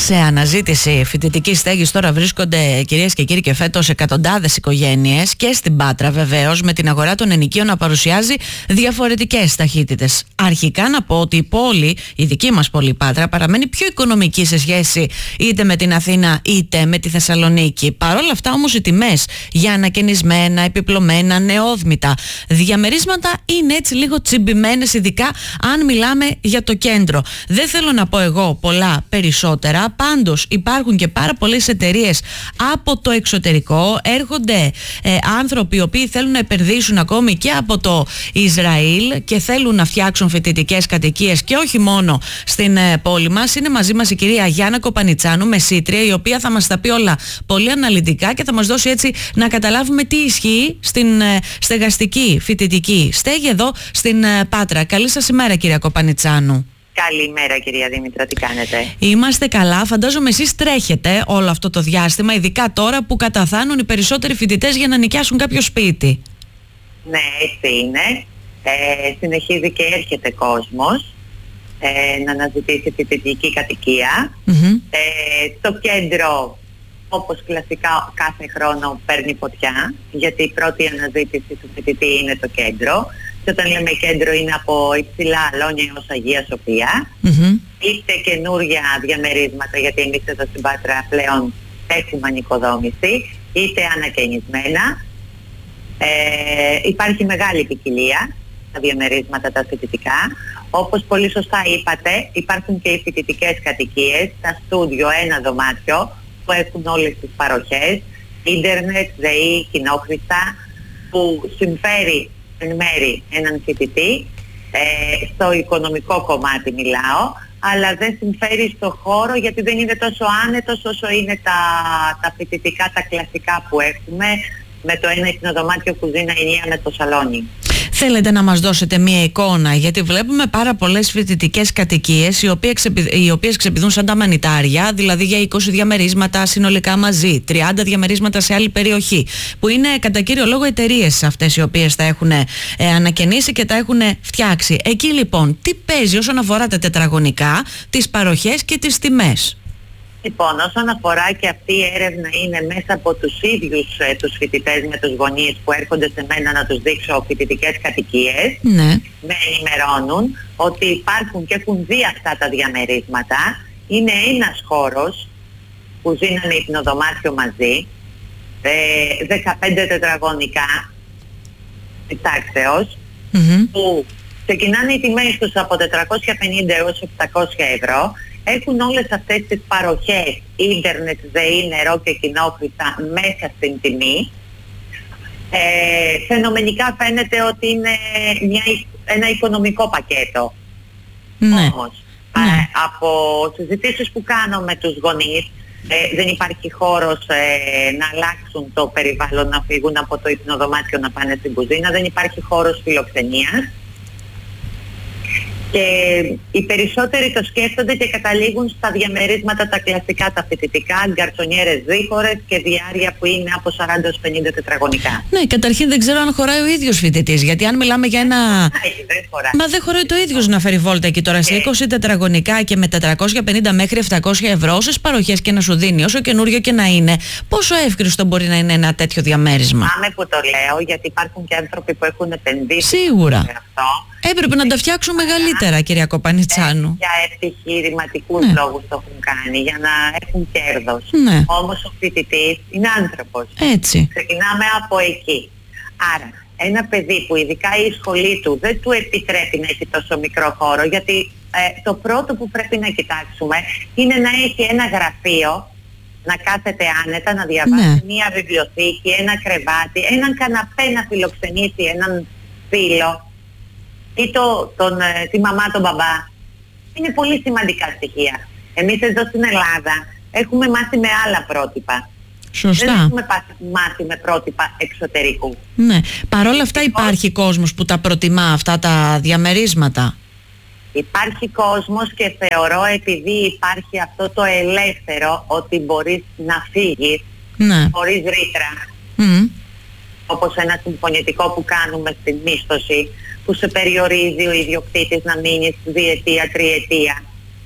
Σε αναζήτηση φοιτητικής στέγης τώρα βρίσκονται, κυρίες και κύριοι, και φέτος εκατοντάδες οικογένειες και στην Πάτρα βεβαίως, με την αγορά των ενοικίων να παρουσιάζει διαφορετικές ταχύτητες. Αρχικά να πω ότι η πόλη, η δική μας πόλη Πάτρα, παραμένει πιο οικονομική σε σχέση είτε με την Αθήνα είτε με τη Θεσσαλονίκη. Παρ' όλα αυτά όμως οι τιμές για ανακαινισμένα, επιπλωμένα, νεόδμητα διαμερίσματα είναι έτσι λίγο τσιμπημένες, ειδικά αν μιλάμε για το κέντρο. Δεν θέλω να πω εγώ πολλά περισσότερα. Πάντως υπάρχουν και πάρα πολλές εταιρείες από το εξωτερικό. Έρχονται άνθρωποι οι οποίοι θέλουν να επενδύσουν ακόμη και από το Ισραήλ και θέλουν να φτιάξουν φοιτητικές κατοικίες και όχι μόνο στην πόλη μας. Είναι μαζί μας η κυρία Γιάννα Κοπανιτσάνου, μεσήτρια, η οποία θα μας τα πει όλα πολύ αναλυτικά και θα μας δώσει έτσι να καταλάβουμε τι ισχύει στην στεγαστική φοιτητική στέγη εδώ στην Πάτρα. Καλή σας ημέρα, κυρία Κοπανιτσάνου. Καλημέρα, κυρία Δήμητρα, τι κάνετε? Είμαστε καλά. Φαντάζομαι εσείς τρέχετε όλο αυτό το διάστημα, ειδικά τώρα που καταφθάνουν οι περισσότεροι φοιτητές για να νοικιάσουν κάποιο σπίτι. Ναι, έτσι είναι. Συνεχίζει και έρχεται κόσμος να αναζητήσει φοιτητική κατοικία. Το κέντρο, όπως κλασικά κάθε χρόνο, παίρνει φωτιά, γιατί η πρώτη αναζήτηση του φοιτητή είναι το κέντρο. Και όταν λέμε κέντρο είναι από υψηλά Αλόνια έως Αγία Σοφία. Είτε καινούρια διαμερίσματα, γιατί εμείς εδώ στην Πάτρα πλέον έχουμε ανοικοδόμηση, είτε ανακαινισμένα. Υπάρχει μεγάλη ποικιλία στα διαμερίσματα τα φοιτητικά. Όπως πολύ σωστά είπατε, υπάρχουν και οι φοιτητικές κατοικίες, τα στούντιο, ένα δωμάτιο που έχουν όλες τις παροχές, ίντερνετ, ΔΕΗ, κοινόχρηστα, που συμφέρει εν μέρη έναν φοιτητή, στο οικονομικό κομμάτι μιλάω, αλλά δεν συμφέρει στο χώρο, γιατί δεν είναι τόσο άνετος όσο είναι τα φοιτητικά, τα κλασικά που έχουμε, με το ένα υπνοδωμάτιο, κουζίνα, ενιαία με το σαλόνι. Θέλετε να μας δώσετε μία εικόνα, γιατί βλέπουμε πάρα πολλές φοιτητικές κατοικίες οι οποίες ξεπηδούν σαν τα μανιτάρια, δηλαδή για 20 διαμερίσματα συνολικά μαζί, 30 διαμερίσματα σε άλλη περιοχή, που είναι κατά κύριο λόγο εταιρείες αυτές οι οποίες τα έχουν ανακαινήσει και τα έχουν φτιάξει. Εκεί λοιπόν τι παίζει όσον αφορά τα τετραγωνικά, τις παροχές και τις τιμές? Λοιπόν, όσον αφορά, και αυτή η έρευνα είναι μέσα από τους ίδιους τους φοιτητές με τους γονείς που έρχονται σε μένα να τους δείξω φοιτητικές κατοικίες, με ενημερώνουν ότι υπάρχουν και έχουν δει αυτά τα διαμερίσματα. Είναι ένας χώρος, κουζίνα με υπνοδωμάτιο μαζί, 15 τετραγωνικά της τάξεως, που ξεκινάνε οι τιμές τους από 450 έως 700 ευρώ. Έχουν όλες αυτές τις παροχές, ίντερνετ, ΔΕΗ, νερό και κοινόχρηστα μέσα στην τιμή. Φαινομενικά φαίνεται ότι είναι ένα οικονομικό πακέτο. Όμως, από συζητήσεις που κάνω με τους γονείς, δεν υπάρχει χώρος να αλλάξουν το περιβάλλον, να φύγουν από το υπνοδωμάτιο να πάνε στην κουζίνα, δεν υπάρχει χώρος φιλοξενίας. Και οι περισσότεροι το σκέφτονται και καταλήγουν στα διαμερίσματα τα κλασικά, τα φοιτητικά, γκαρτσονιέρες δίχωρες και διάρκεια που είναι από 40 έως 50 τετραγωνικά. Ναι, καταρχήν δεν ξέρω αν χωράει ο ίδιος φοιτητής, γιατί αν μιλάμε για ένα... δεν χωράει. Μα δεν χωράει το ίδιος να φέρει βόλτα εκεί τώρα σε 20 τετραγωνικά και με 450 μέχρι 700 ευρώ, όσες παροχές και να σου δίνει, όσο καινούριο και να είναι, πόσο εύκριστο μπορεί να είναι ένα τέτοιο διαμέρισμα? Πάμε που το λέω, γιατί υπάρχουν και άνθρωποι που έχουν επενδύσει σίγουρα σε αυτό. Έπρεπε να τα φτιάξουν μεγαλύτερα, κυρία Κοπανιτσάνου. Για επιχειρηματικούς λόγους το έχουν κάνει, για να έχουν κέρδος. Όμως ο φοιτητής είναι άνθρωπος. Έτσι. Ξεκινάμε από εκεί. Άρα, ένα παιδί που ειδικά η σχολή του δεν του επιτρέπει να έχει τόσο μικρό χώρο, γιατί το πρώτο που πρέπει να κοιτάξουμε είναι να έχει ένα γραφείο, να κάθεται άνετα, να διαβάσει μία βιβλιοθήκη, ένα κρεβάτι, έναν καναπέ να φιλοξενήσει έναν φίλο, ή τη μαμά, τον μπαμπά. Είναι πολύ σημαντικά στοιχεία. Εμείς εδώ στην Ελλάδα έχουμε μάθει με άλλα πρότυπα. Σωστά. Δεν έχουμε μάθει με πρότυπα εξωτερικού. Ναι. Παρ' όλα αυτά υπάρχει κόσμος που τα προτιμά αυτά τα διαμερίσματα. Υπάρχει κόσμος, και θεωρώ, επειδή υπάρχει αυτό το ελεύθερο, ότι μπορείς να φύγεις χωρίς ρήτρα. Όπως ένα συμφωνητικό που κάνουμε στην μίσθωση, που σε περιορίζει ο ιδιοκτήτης να μείνεις διετία, τριετία.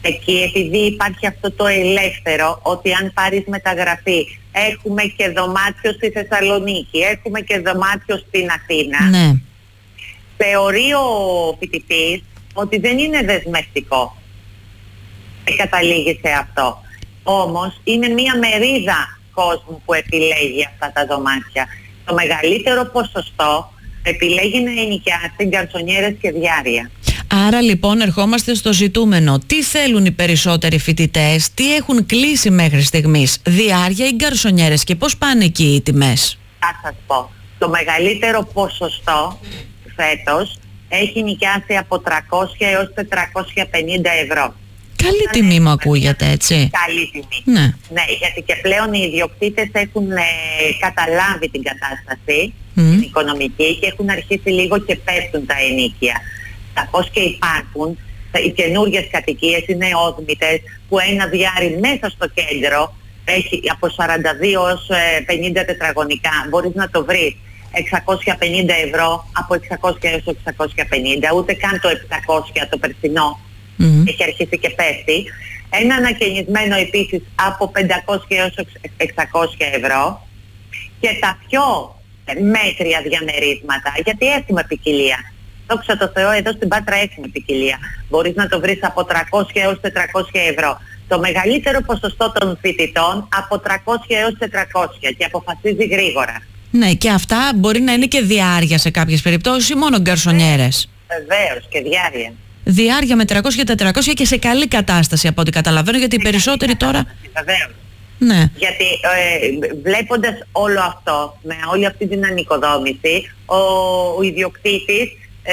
Εκεί επειδή υπάρχει αυτό το ελεύθερο, ότι αν πάρεις μεταγραφή, έχουμε και δωμάτιο στη Θεσσαλονίκη, έχουμε και δωμάτιο στην Αθήνα, ναι, θεωρεί ο φοιτητής ότι δεν είναι δεσμευτικό. Καταλήγει σε αυτό. Όμως είναι μία μερίδα κόσμου που επιλέγει αυτά τα δωμάτια. Το μεγαλύτερο ποσοστό επιλέγει να ενοικιάσει γκαρσονιέρες και διάρρεια. Άρα λοιπόν ερχόμαστε στο ζητούμενο. Τι θέλουν οι περισσότεροι φοιτητές, τι έχουν κλείσει μέχρι στιγμής, διάρρεια ή γκαρσονιέρες, και πώς πάνε εκεί οι τιμές? Θα σας πω. Το μεγαλύτερο ποσοστό φέτος έχει νοικιάσει από 300 έως 450 ευρώ. Καλή τιμή μου ακούγεται, έτσι. Καλή τιμή. Ναι, γιατί και πλέον οι ιδιοκτήτες έχουν καταλάβει την κατάσταση, την οικονομική, και έχουν αρχίσει λίγο και πέφτουν τα ενοίκια. Καθώς και υπάρχουν οι καινούργιες κατοικίες, είναι όδμητες, που ένα διάρρη μέσα στο κέντρο έχει από 42 έως 50 τετραγωνικά. Μπορείς να το βρεις 650 ευρώ, από 600 έως 650, ούτε καν το 700 το περσινό. Έχει αρχίσει και πέφτει. Ένα ανακαινισμένο επίσης από 500 έως 600 ευρώ. Και τα πιο μέτρια διαμερίσματα, γιατί έχουμε ποικιλία. Δόξα τω Θεώ, εδώ στην Πάτρα έχουμε ποικιλία. Μπορείς να το βρεις από 300 έως 400 ευρώ. Το μεγαλύτερο ποσοστό των φοιτητών από 300 έως 400, και αποφασίζει γρήγορα. Ναι, και αυτά μπορεί να είναι και διάρρεια σε κάποιες περιπτώσεις ή μόνο γκαρσονιέρες? Βεβαίως, και διάρρεια. Διάρρεια με 300-400 και σε καλή κατάσταση από ό,τι καταλαβαίνω, γιατί οι περισσότεροι τώρα... Βεβαίως. Ναι. Γιατί βλέποντας όλο αυτό, με όλη αυτή την ανοικοδόμηση, ο ιδιοκτήτης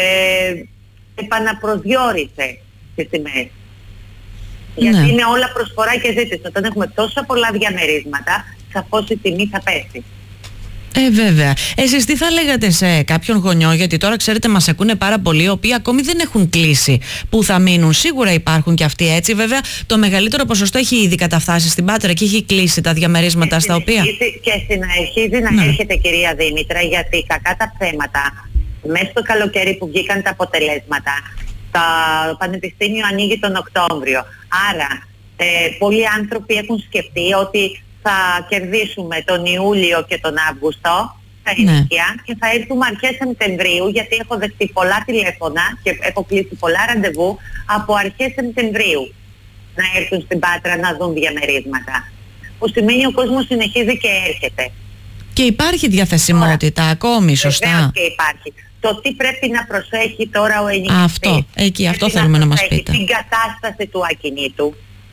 επαναπροσδιορίσε τις τιμές. Γιατί είναι όλα προσφορά και ζήτηση. Όταν έχουμε τόσα πολλά διαμερίσματα, σαφώς η τιμή θα πέσει. Βέβαια. Εσείς τι θα λέγατε σε κάποιον γονιό, γιατί τώρα ξέρετε μας ακούνε πάρα πολλοί, οι οποίοι ακόμη δεν έχουν κλείσει, που θα μείνουν? Σίγουρα υπάρχουν και αυτοί, έτσι. Βέβαια το μεγαλύτερο ποσοστό έχει ήδη καταφτάσει στην Πάτρα και έχει κλείσει τα διαμερίσματα στα οποία... Και συνεχίζει να έρχεται, κυρία Δήμητρα, γιατί κακά τα ψέματα, μέσα στο καλοκαίρι που βγήκαν τα αποτελέσματα, το Πανεπιστήμιο ανοίγει τον Οκτώβριο. Άρα πολλοί άνθρωποι έχουν σκεφτεί ότι θα κερδίσουμε τον Ιούλιο και τον Αύγουστο τα ενοικία, και θα έρθουμε αρχές Σεπτεμβρίου, γιατί έχω δεχτεί πολλά τηλέφωνα και έχω κλείσει πολλά ραντεβού από αρχές Σεπτεμβρίου να έρθουν στην Πάτρα να δουν διαμερίσματα. Που σημαίνει ο κόσμος συνεχίζει και έρχεται. Και υπάρχει διαθεσιμότητα ακόμη, σωστά? Βεβαίως και υπάρχει. Το τι πρέπει να προσέχει τώρα ο ενοικιαστής. Αυτό θέλουμε να μας πείτε. Την κατάσταση του ακινήτου,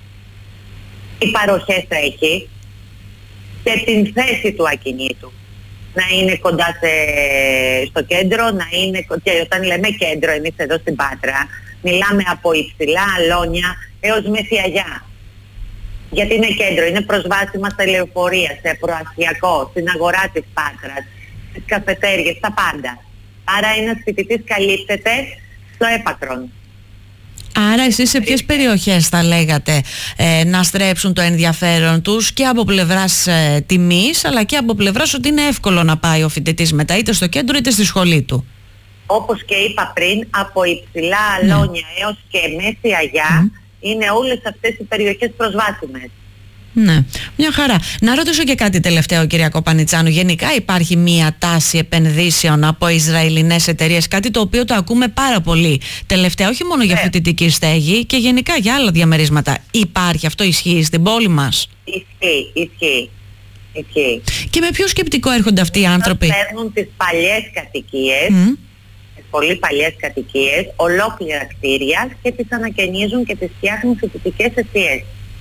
τι παροχές έχει και την θέση του ακινήτου. Να είναι κοντά στο κέντρο, να είναι, και όταν λέμε κέντρο εμείς εδώ στην Πάτρα, μιλάμε από υψηλά Αλόνια έως Μέση Αγιά. Γιατί είναι κέντρο, είναι προσβάσιμα στα λεωφορεία, σε προαστιακό, στην αγορά της Πάτρας, στις καφετέριες, τα πάντα. Άρα ένας φοιτητής καλύπτεται στο έπακρον. Άρα εσείς σε ποιες περιοχές θα λέγατε να στρέψουν το ενδιαφέρον τους, και από πλευράς τιμής, αλλά και από πλευράς ότι είναι εύκολο να πάει ο φοιτητής μετά είτε στο κέντρο είτε στη σχολή του? Όπως και είπα πριν, από υψηλά Αλόνια έως και Μέση Αγιά είναι όλες αυτές οι περιοχές προσβάσιμες. Ναι, μια χαρά. Να ρωτήσω και κάτι τελευταίο, κυρία Κοπανιτσάνου. Γενικά υπάρχει μία τάση επενδύσεων από Ισραηλινές εταιρείες, κάτι το οποίο το ακούμε πάρα πολύ τελευταία, όχι μόνο για φοιτητική στέγη και γενικά για άλλα διαμερίσματα. Υπάρχει αυτό, ισχύει στην πόλη μας? Ισχύει. Και με ποιο σκεπτικό έρχονται αυτοί οι άνθρωποι? Παίρνουν τις παλιές κατοικίες, τις πολύ παλιές κατοικίες, ολόκληρα κτίρια, και τις ανακαινίζουν και τις φτιάχνουν φοιτητικές εστίες.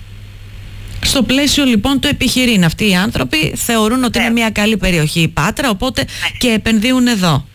Στο πλαίσιο λοιπόν του επιχειρήν, αυτοί οι άνθρωποι θεωρούν ότι είναι μια καλή περιοχή η Πάτρα, οπότε και επενδύουν εδώ.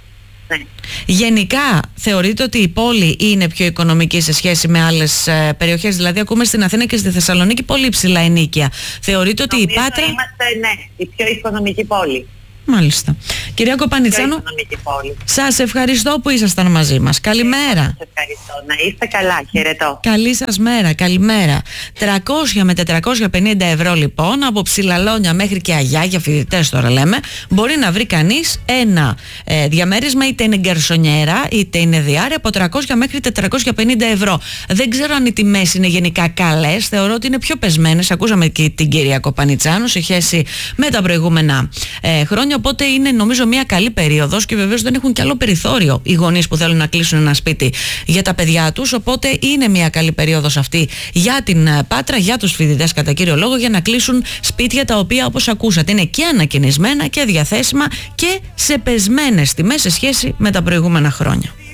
Γενικά θεωρείτε ότι η πόλη είναι πιο οικονομική σε σχέση με άλλες περιοχές? Δηλαδή ακούμε στην Αθήνα και στη Θεσσαλονίκη πολύ ψηλά ενοίκια. Θεωρείτε ότι η Πάτρα... Είμαστε η πιο οικονομική πόλη. Μάλιστα. Κυρία Κοπανιτσάνου, σας ευχαριστώ που ήσασταν μαζί μας. Καλημέρα. Σας ευχαριστώ. Να είστε καλά. Χαιρετώ. Καλή σας μέρα. Καλημέρα. 300 με 450 ευρώ λοιπόν, από Ψηλαλόνια μέχρι και Αγιά, για φοιτητές τώρα λέμε, μπορεί να βρει κανείς ένα διαμέρισμα, είτε είναι γκαρσονιέρα είτε είναι διάρρη, από 300 μέχρι 450 ευρώ. Δεν ξέρω αν οι τιμές είναι γενικά καλές, θεωρώ ότι είναι πιο πεσμένες. Ακούσαμε και την κυρία Κοπανιτσάνου σε σχέση με τα προηγούμενα χρόνια. Οπότε είναι νομίζω μια καλή περίοδος και βεβαίως δεν έχουν κι άλλο περιθώριο οι γονείς που θέλουν να κλείσουν ένα σπίτι για τα παιδιά τους. Οπότε είναι μια καλή περίοδος αυτή για την Πάτρα, για τους φοιτητές κατά κύριο λόγο, για να κλείσουν σπίτια τα οποία, όπως ακούσατε, είναι και ανακαινισμένα και διαθέσιμα και σε πεσμένες τιμές σε σχέση με τα προηγούμενα χρόνια.